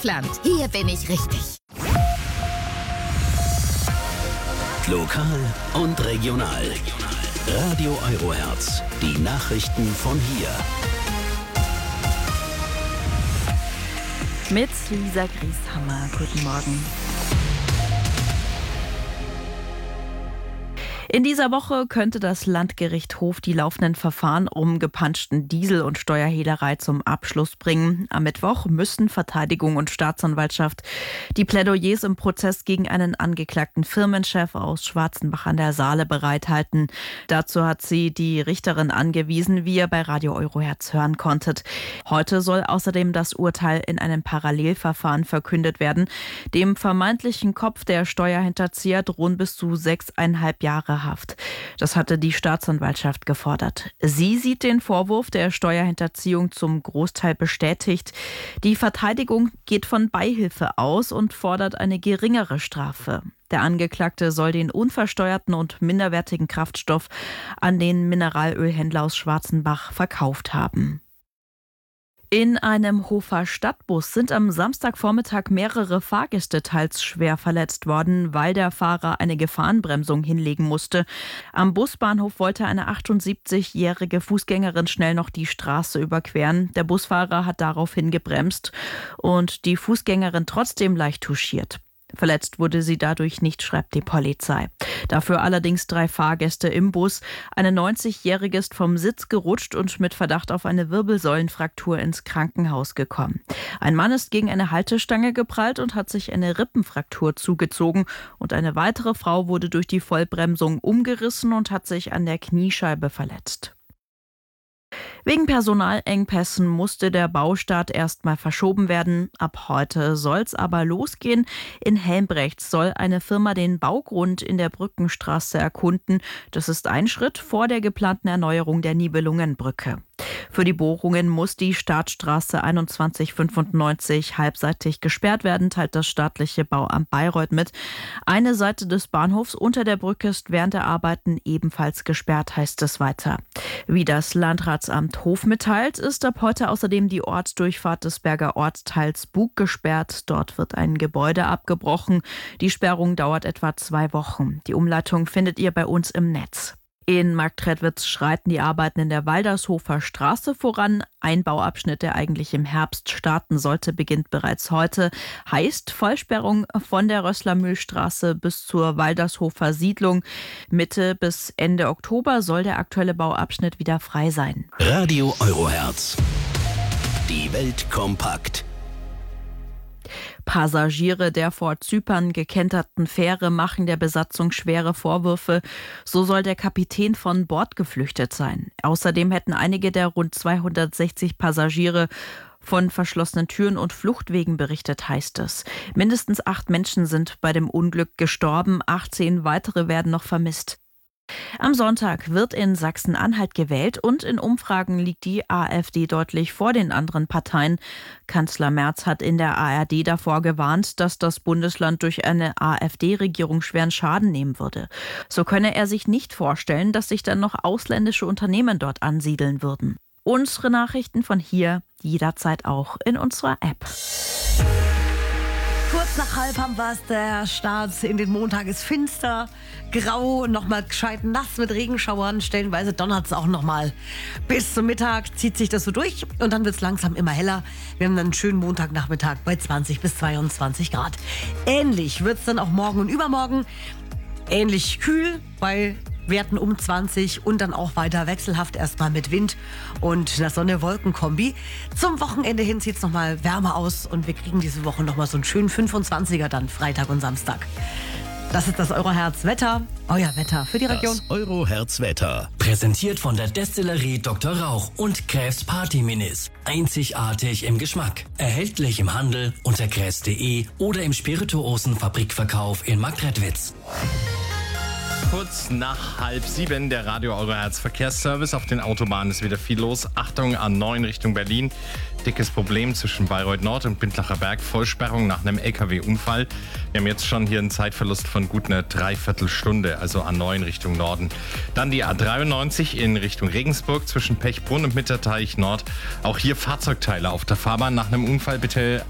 Kaufland. Hier bin ich richtig. Lokal und regional. Radio Eurohertz. Die Nachrichten von hier. Mit Lisa Grieshammer. Guten Morgen. In dieser Woche könnte das Landgericht Hof die laufenden Verfahren um gepanschten Diesel und Steuerhehlerei zum Abschluss bringen. Am Mittwoch müssen Verteidigung und Staatsanwaltschaft die Plädoyers im Prozess gegen einen angeklagten Firmenchef aus Schwarzenbach an der Saale bereithalten. Dazu hat sie die Richterin angewiesen, wie ihr bei Radio Eurohertz hören konntet. Heute soll außerdem das Urteil in einem Parallelverfahren verkündet werden. Dem vermeintlichen Kopf der Steuerhinterzieher drohen bis zu 6,5 Jahre Haft. Das hatte die Staatsanwaltschaft gefordert. Sie sieht den Vorwurf der Steuerhinterziehung zum Großteil bestätigt. Die Verteidigung geht von Beihilfe aus und fordert eine geringere Strafe. Der Angeklagte soll den unversteuerten und minderwertigen Kraftstoff an den Mineralölhändler aus Schwarzenbach verkauft haben. In einem Hofer Stadtbus sind am Samstagvormittag mehrere Fahrgäste teils schwer verletzt worden, weil der Fahrer eine Gefahrenbremsung hinlegen musste. Am Busbahnhof wollte eine 78-jährige Fußgängerin schnell noch die Straße überqueren. Der Busfahrer hat daraufhin gebremst und die Fußgängerin trotzdem leicht touchiert. Verletzt wurde sie dadurch nicht, schreibt die Polizei. Dafür allerdings 3 Fahrgäste im Bus. Eine 90-Jährige ist vom Sitz gerutscht und mit Verdacht auf eine Wirbelsäulenfraktur ins Krankenhaus gekommen. Ein Mann ist gegen eine Haltestange geprallt und hat sich eine Rippenfraktur zugezogen. Und eine weitere Frau wurde durch die Vollbremsung umgerissen und hat sich an der Kniescheibe verletzt. Wegen Personalengpässen musste der Baustart erstmal verschoben werden. Ab heute soll es aber losgehen. In Helmbrechts soll eine Firma den Baugrund in der Brückenstraße erkunden. Das ist ein Schritt vor der geplanten Erneuerung der Nibelungenbrücke. Für die Bohrungen muss die Startstraße 2195 halbseitig gesperrt werden, teilt das staatliche Bauamt Bayreuth mit. Eine Seite des Bahnhofs unter der Brücke ist während der Arbeiten ebenfalls gesperrt, heißt es weiter. Wie das Landratsamt Hof mitteilt, ist ab heute außerdem die Ortsdurchfahrt des Berger Ortsteils Bug gesperrt. Dort wird ein Gebäude abgebrochen. Die Sperrung dauert etwa 2 Wochen. Die Umleitung findet ihr bei uns im Netz. In Marktredwitz schreiten die Arbeiten in der Waldershofer Straße voran. Ein Bauabschnitt, der eigentlich im Herbst starten sollte, beginnt bereits heute. Heißt Vollsperrung von der Rösslermühlstraße bis zur Waldershofer Siedlung. Mitte bis Ende Oktober soll der aktuelle Bauabschnitt wieder frei sein. Radio Eurohertz. Die Welt kompakt. Passagiere der vor Zypern gekenterten Fähre machen der Besatzung schwere Vorwürfe. So soll der Kapitän von Bord geflüchtet sein. Außerdem hätten einige der rund 260 Passagiere von verschlossenen Türen und Fluchtwegen berichtet, heißt es. Mindestens 8 Menschen sind bei dem Unglück gestorben, 18 weitere werden noch vermisst. Am Sonntag wird in Sachsen-Anhalt gewählt und in Umfragen liegt die AfD deutlich vor den anderen Parteien. Kanzler Merz hat in der ARD davor gewarnt, dass das Bundesland durch eine AfD-Regierung schweren Schaden nehmen würde. So könne er sich nicht vorstellen, dass sich dann noch ausländische Unternehmen dort ansiedeln würden. Unsere Nachrichten von hier jederzeit auch in unserer App. Kurz nach 5 haben wir es, der Start in den Montag ist finster, grau, nochmal gescheit nass mit Regenschauern, stellenweise donnert es auch nochmal. Bis zum Mittag zieht sich das so durch und dann wird es langsam immer heller. Wir haben dann einen schönen Montagnachmittag bei 20 bis 22 Grad. Ähnlich wird es dann auch morgen und übermorgen. Ähnlich kühl bei Werten um 20 und dann auch weiter wechselhaft erstmal mit Wind und einer Sonne-Wolken-Kombi. Zum Wochenende hin sieht es nochmal wärmer aus und wir kriegen diese Woche nochmal so einen schönen 25er dann Freitag und Samstag. Das ist das Eurohertz-Wetter, euer Wetter für die Region. Das Eurohertz-Wetter. Präsentiert von der Destillerie Dr. Rauch und Kräfs Party Minis. Einzigartig im Geschmack. Erhältlich im Handel unter kräfs.de oder im Spirituosenfabrikverkauf in Marktredwitz. Kurz nach 6:30 der Radio Eurohertz Verkehrsservice. Auf den Autobahnen ist wieder viel los. Achtung, A9 Richtung Berlin. Dickes Problem zwischen Bayreuth Nord und Bindlacher Berg. Vollsperrung nach einem LKW-Unfall. Wir haben jetzt schon hier einen Zeitverlust von gut einer Dreiviertelstunde, also A9 Richtung Norden. Dann die A93 in Richtung Regensburg zwischen Pechbrunn und Mitterteich Nord. Auch hier Fahrzeugteile auf der Fahrbahn. Nach einem Unfall bitte